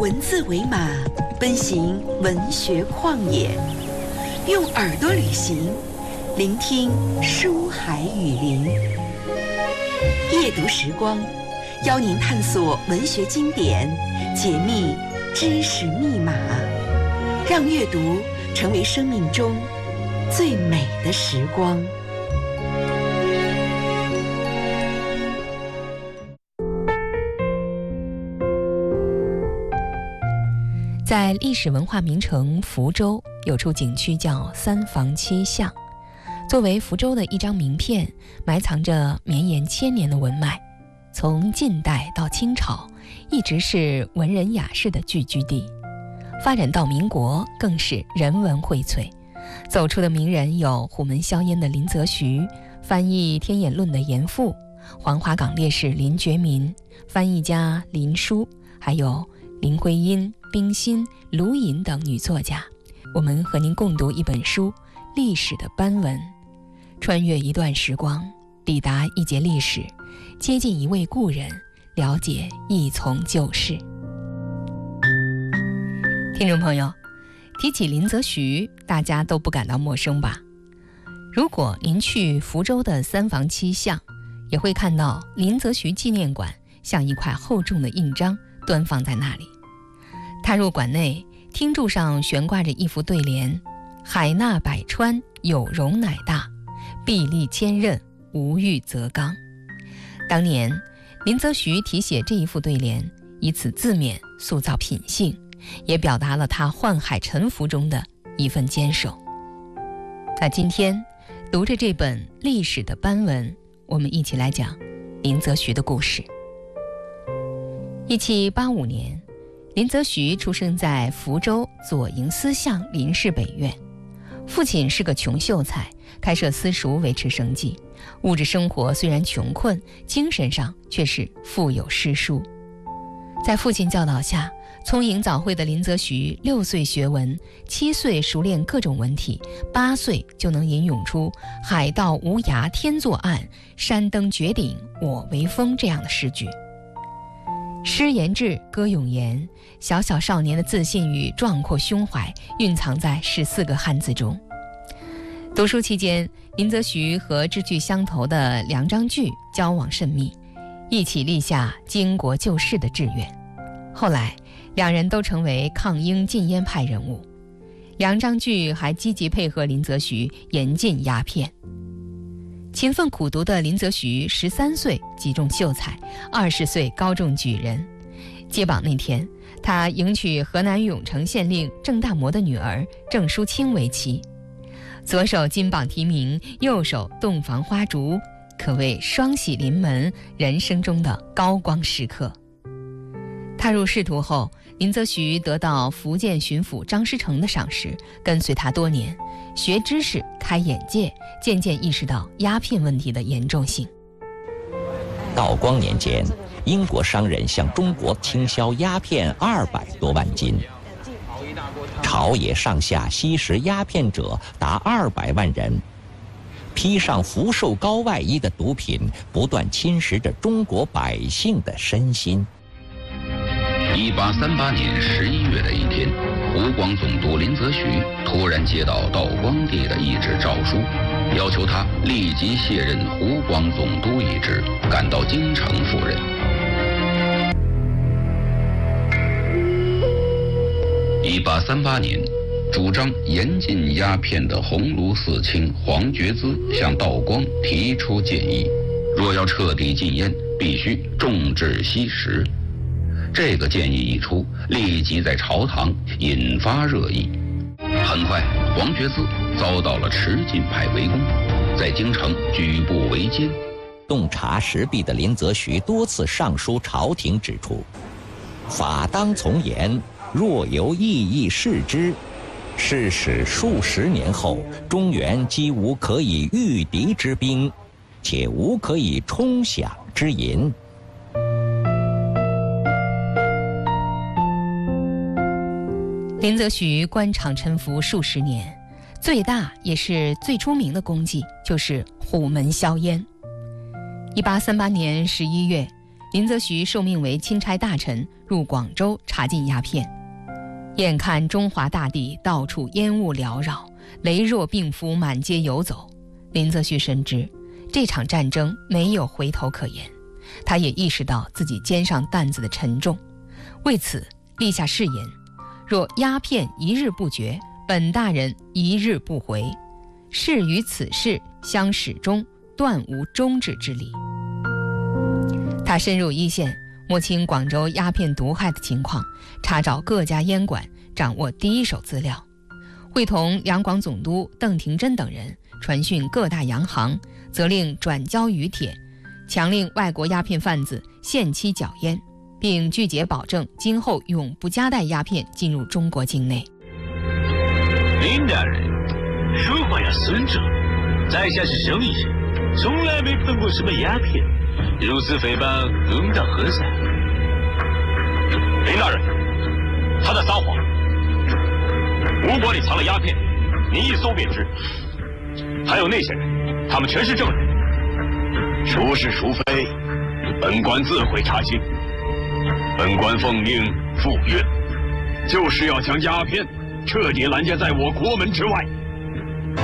文字为马，奔行文学旷野，用耳朵旅行，聆听书海雨林。夜读时光，邀您探索文学经典，解密知识密码，让阅读成为生命中最美的时光。 在历史文化名城福州，有处景区叫三坊七巷，作为福州的一张名片，埋藏着绵延千年的文脉。从晋代到清朝，一直是文人雅士的聚居地，发展到民国更是人文荟萃。走出的名人有虎门销烟的林则徐，翻译《天演论》的严复，黄花岗烈士林觉民，翻译家林殊，还有林徽因、冰心、卢隐等女作家。我们和您共读一本书《历史的斑纹》，穿越一段时光，抵达一节历史，接近一位故人，了解一从旧事。听众朋友，提起林则徐，大家都不感到陌生吧？如果您去福州的三坊七巷，也会看到林则徐纪念馆像一块厚重的印章端放在那里。踏入馆内，厅柱上悬挂着一副对联：海纳百川，有容乃大；壁立千仞，无欲则刚。当年林则徐题写这一副对联，以此自勉塑造品性，也表达了他宦海沉浮中的一份坚守。那今天读着这本历史的斑纹，我们一起来讲林则徐的故事。1785年，林则徐出生在福州左营司巷林氏北院。父亲是个穷秀才，开设私塾维持生计，物质生活虽然穷困，精神上却是富有诗书。在父亲教导下，聪颖早慧的林则徐6岁学文，7岁熟练各种文体，8岁就能吟咏出“海盗无涯天作岸，山登绝顶我为峰”这样的诗句。诗言志，歌咏言，小小少年的自信与壮阔胸怀蕴藏在14个汉字中。读书期间，林则徐和志趣相投的梁章钜交往甚密，一起立下经国救世的志愿。后来两人都成为抗英禁烟派人物，梁章钜还积极配合林则徐严禁鸦片。勤奋苦读的林则徐13岁即中秀才，20岁高中举人。接榜那天，他迎娶河南永城县令郑大谟的女儿郑淑清为妻，左手金榜题名，右手洞房花烛，可谓双喜临门，人生中的高光时刻。踏入仕途后，林则徐得到福建巡抚张师诚的赏识，跟随他多年，学知识，开眼界，渐渐意识到鸦片问题的严重性。 道光年间，英国商人向中国倾销鸦片200多万斤，朝野上下吸食鸦片者达200万人。披上福寿膏外衣的毒品，不断侵蚀着中国百姓的身心。 1838年11月的一天，湖广总督林则徐突然接到道光帝的一纸诏书，要求他立即卸任湖广总督一职，赶到京城赴任。1838年，主张严禁鸦片的鸿胪寺卿黄觉滋向道光提出建议，若要彻底禁烟，必须重治吸食。这个建议一出，立即在朝堂引发热议。很快，黄觉滋遭到了持禁派围攻，在京城举步维艰。 洞察时弊的林则徐多次上书朝廷，指出：法当从严，若由异议视之，是使数十年后，中原几无可以御敌之兵，且无可以充饷之银。 林则徐官场沉浮数十年，最大也是最出名的功绩就是虎门销烟。1838年11月， 林则徐受命为钦差大臣，入广州查禁鸦片。眼看中华大地到处烟雾缭绕，羸弱病夫满街游走，林则徐深知这场战争没有回头可言，他也意识到自己肩上担子的沉重，为此立下誓言：若鸦片一日不绝，本大人一日不回，誓与此事相始终，断无终止之理。他深入一线，摸清广州鸦片毒害的情况，查找各家烟馆，掌握第一手资料，会同两广总督邓廷珍等人传讯各大洋行，责令转交于帖，强令外国鸦片贩子限期缴烟，并拒绝保证今后永不夹带鸦片进入中国境内。 林大人，说话要顺着，在下是生意人，从来没碰过什么鸦片，如此诽谤公道何在？ 林大人，他在撒谎。吴国里藏了鸦片，您一搜便知。还有那些人，他们全是证人。孰是孰非，本官自会查清。本官奉命赴粤，就是要将鸦片彻底拦截在我国门之外。